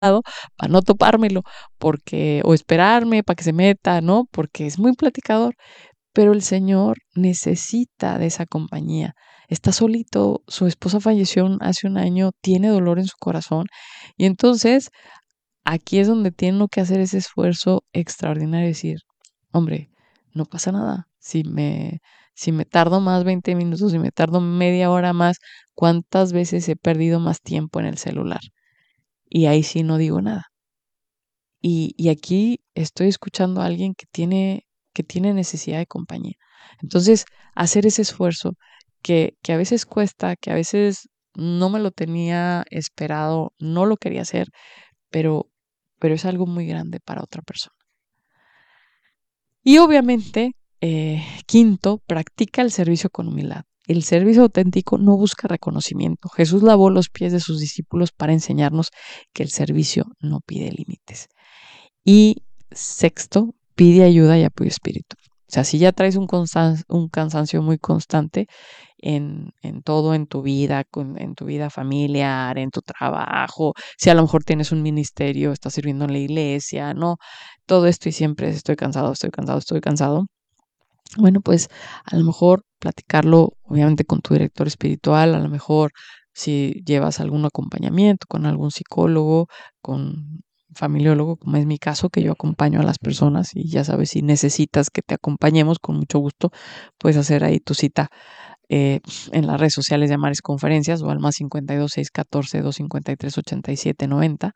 para no topármelo, porque, o esperarme para que se meta, ¿no? Porque es muy platicador, pero el señor necesita de esa compañía. Está solito, su esposa falleció hace un año, tiene dolor en su corazón y entonces aquí es donde tiene que hacer ese esfuerzo extraordinario, decir, hombre, no pasa nada. Si me tardo más 20 minutos, si me tardo media hora más, ¿cuántas veces he perdido más tiempo en el celular? Y ahí sí no digo nada. Y aquí estoy escuchando a alguien que tiene necesidad de compañía. Entonces, hacer ese esfuerzo que a veces cuesta, que a veces no me lo tenía esperado, no lo quería hacer, pero, pero es algo muy grande para otra persona. Y obviamente, quinto, practica el servicio con humildad. El servicio auténtico no busca reconocimiento. Jesús lavó los pies de sus discípulos para enseñarnos que el servicio no pide límites. Y sexto, pide ayuda y apoyo espiritual. O sea, si ya traes un cansancio muy constante en todo, en tu vida, en tu vida familiar, en tu trabajo, si a lo mejor tienes un ministerio, estás sirviendo en la iglesia, ¿no? Todo esto y siempre estoy cansado, estoy cansado, estoy cansado. Bueno, pues a lo mejor platicarlo, obviamente, con tu director espiritual, a lo mejor si llevas algún acompañamiento con algún psicólogo, con familiólogo, como es mi caso, que yo acompaño a las personas y ya sabes, si necesitas que te acompañemos, con mucho gusto, puedes hacer ahí tu cita eh, en las redes sociales de Amares Conferencias o al más 52 614 253 8790.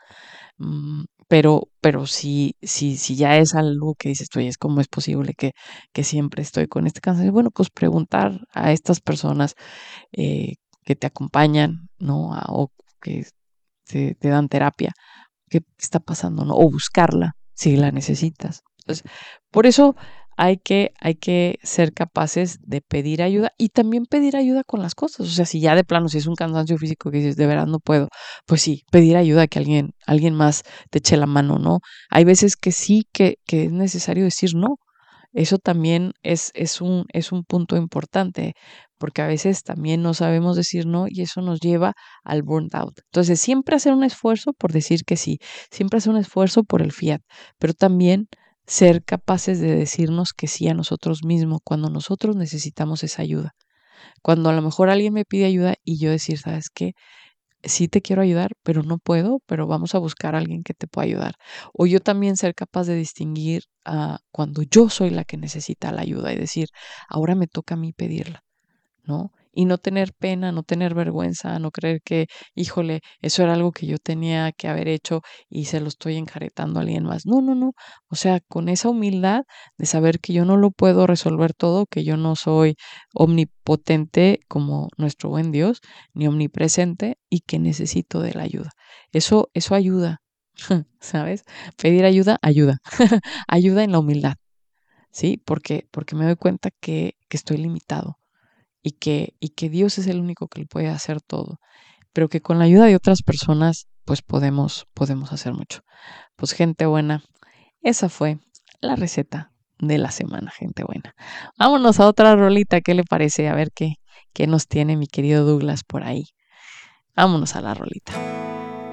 Pero si ya es algo que dices tú, oye, ¿cómo es posible que siempre estoy con este cáncer? Bueno, pues preguntar a estas personas que te acompañan, ¿no? O que te dan terapia, qué está pasando, ¿no? O buscarla si la necesitas. Entonces, por eso hay que ser capaces de pedir ayuda y también pedir ayuda con las cosas. O sea, si ya de plano, si es un cansancio físico que dices, de verdad no puedo, pues sí, pedir ayuda, que alguien más te eche la mano, ¿no? Hay veces que sí, que es necesario decir no. Eso también es un punto importante, porque a veces también no sabemos decir no y eso nos lleva al burnout. Entonces, siempre hacer un esfuerzo por decir que sí, siempre hacer un esfuerzo por el fiat, pero también ser capaces de decirnos que sí a nosotros mismos cuando nosotros necesitamos esa ayuda. Cuando a lo mejor alguien me pide ayuda y yo decir, ¿sabes qué? Sí te quiero ayudar, pero no puedo, pero vamos a buscar a alguien que te pueda ayudar. O yo también ser capaz de distinguir cuando yo soy la que necesita la ayuda y decir, ahora me toca a mí pedirla, ¿no? Y no tener pena, no tener vergüenza, no creer que, híjole, eso era algo que yo tenía que haber hecho y se lo estoy encaretando a alguien más. No, no, no. O sea, con esa humildad de saber que yo no lo puedo resolver todo, que yo no soy omnipotente como nuestro buen Dios, ni omnipresente y que necesito de la ayuda. Eso ayuda, ¿sabes? Pedir ayuda, ayuda. Ayuda en la humildad, ¿sí? Porque me doy cuenta que estoy limitado y que Dios es el único que lo puede hacer todo, pero que con la ayuda de otras personas, pues podemos hacer mucho. Pues gente buena, esa fue la receta de la semana, gente buena. Vámonos a otra rolita, ¿qué le parece? A ver qué nos tiene mi querido Douglas por ahí. Vámonos a la rolita.